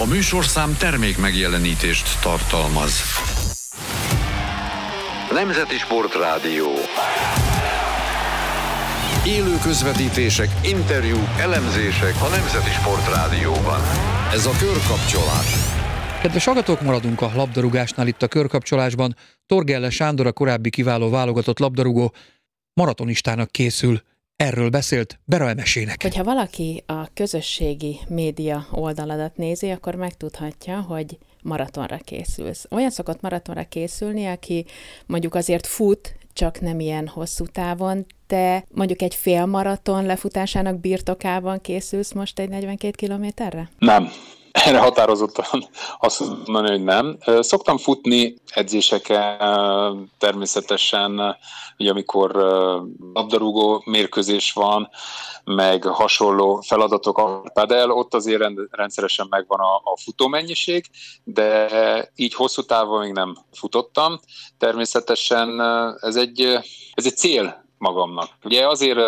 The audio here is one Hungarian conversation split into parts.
műsorszám termék megjelenítést tartalmaz. Nemzeti Sportrádió. Élő közvetítések, interjúk, elemzések a Nemzeti Sportrádióban. Ez a Körkapcsolás. Kedves hallgatók, maradunk a labdarúgásnál itt a Körkapcsolásban. Torgelle Sándor, a korábbi kiváló válogatott labdarúgó, maratonistának készül. Erről beszélt Bera Emesének. Hogyha valaki a közösségi média oldaladat nézi, akkor megtudhatja, hogy maratonra készülsz. Olyan szokott maratonra készülni, aki mondjuk azért fut, csak nem ilyen hosszú távon, te mondjuk egy félmaraton lefutásának birtokában készülsz most egy 42 kilométerre? Nem. Erre határozottan azt mondani, hogy nem. Szoktam futni edzéseken természetesen, ugye amikor labdarúgó mérkőzés van, meg hasonló feladatok a padel, ott azért rendszeresen megvan a futómennyiség, de így hosszú távon még nem futottam. Természetesen ez egy cél magamnak. Ugye azért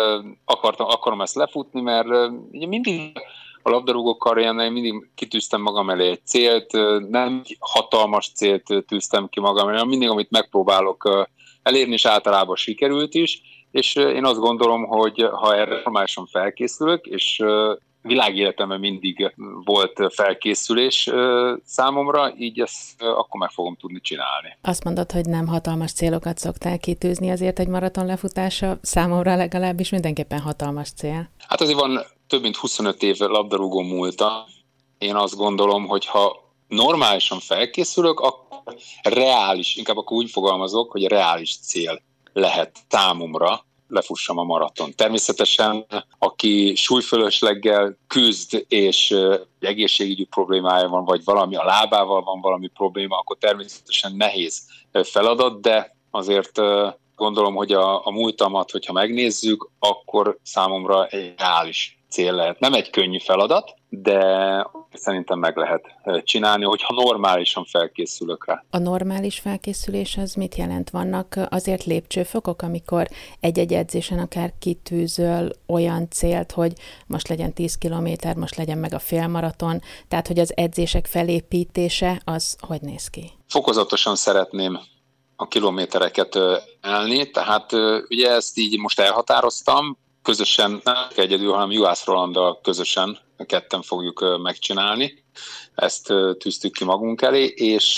akarom ezt lefutni, mert ugye mindig a labdarúgó karrieremnél mindig kitűztem magam elé egy célt, nem hatalmas célt tűztem ki magam elé, mindig, amit megpróbálok elérni, és általában sikerült is, és én azt gondolom, hogy ha erre normálisan felkészülök, és világéletemben mindig volt felkészülés számomra, így ezt akkor meg fogom tudni csinálni. Azt mondod, hogy nem hatalmas célokat szoktál kitűzni, azért egy maraton lefutása számomra legalábbis mindenképpen hatalmas cél. Hát azért van több mint 25 év labdarúgó múlta. Én azt gondolom, hogy ha normálisan felkészülök, akkor reális, inkább akkor úgy fogalmazok, hogy reális cél lehet számomra, lefussam a maraton. Természetesen, aki súlyfölösleggel küzd, és egészségügyi problémája van, vagy valami a lábával van valami probléma, akkor természetesen nehéz feladat, de azért gondolom, hogy a múltamat, hogyha megnézzük, akkor számomra egy reális cél lehet. Nem egy könnyű feladat, de szerintem meg lehet csinálni, hogyha normálisan felkészülök rá. A normális felkészülés az mit jelent? Vannak azért lépcsőfokok, amikor egy-egy edzésen akár kitűzöl olyan célt, hogy most legyen 10 kilométer, most legyen meg a félmaraton, tehát hogy az edzések felépítése az hogy néz ki? Fokozatosan szeretném a kilométereket elni, tehát ugye ezt így most elhatároztam, közösen, nem egyedül, hanem Juhász Rolanddal közösen, ketten fogjuk megcsinálni. Ezt tűztük ki magunk elé, és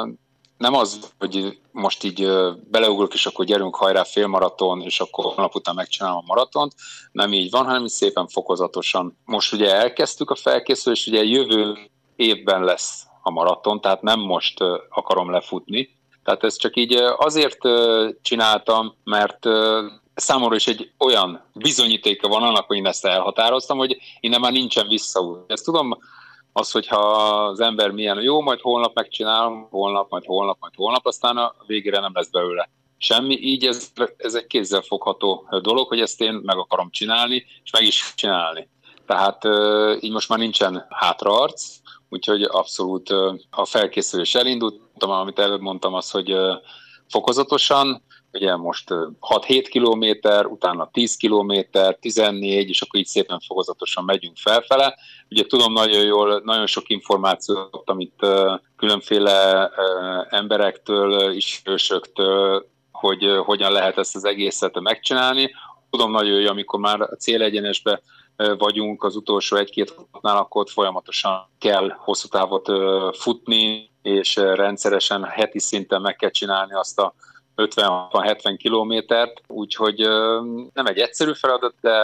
nem az, hogy most így beleugrok, és akkor gyerünk, hajrá, félmaraton, és akkor nap után megcsinálom a maratont. Nem így van, hanem szépen fokozatosan. Most ugye elkezdtük a felkészülést, ugye jövő évben lesz a maraton, tehát nem most akarom lefutni. Tehát ezt csak így azért csináltam, mert számomra is egy olyan bizonyítéka van annak, hogy én ezt elhatároztam, hogy innen már nincsen visszaút. Ezt tudom, hogyha az ember milyen jó, majd holnap megcsinálom, holnap, aztán a végére nem lesz belőle semmi. Így ez egy kézzelfogható dolog, hogy ezt én meg akarom csinálni, és meg is csinálni. Tehát így most már nincsen hátraarc, úgyhogy abszolút a felkészülés elindult. Amit előbb mondtam, az, hogy fokozatosan, ugye most 6-7 kilométer, utána 10 kilométer, 14, és akkor így szépen fokozatosan megyünk felfele. Ugye tudom nagyon jól, nagyon sok információt, amit különféle emberektől, ismerősöktől, hogy hogyan lehet ezt az egészet megcsinálni. Tudom nagyon jól, amikor már a célegyenesbe vagyunk az utolsó 1-2 hónapnál, akkor ott folyamatosan kell hosszú távot futni, és rendszeresen heti szinten meg kell csinálni azt a 50-70 kilométert, úgyhogy nem egy egyszerű feladat, de